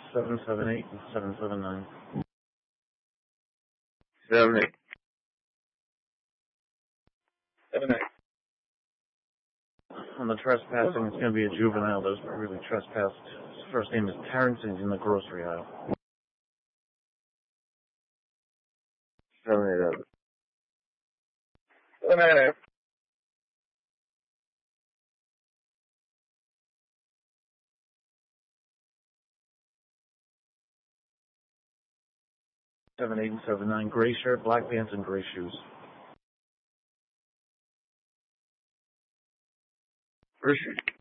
778 and 779. 78. 78. On the trespassing, it's going to be a juvenile that was really trespassed. His first name is Terrence, and he's in the grocery aisle. 78. 78. 78 and 79. Gray shirt, black pants, and gray shoes. Gray shoes.